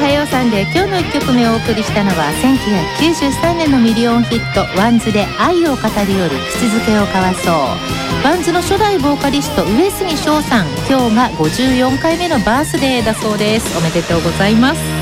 はようさんで今日の1曲目をお送りしたのは1993年のミリオンヒットワンズで愛を語りよる口づけを交わそう。ワンズの初代ボーカリスト上杉翔さん、今日が54回目のバースデーだそうです。おめでとうございます。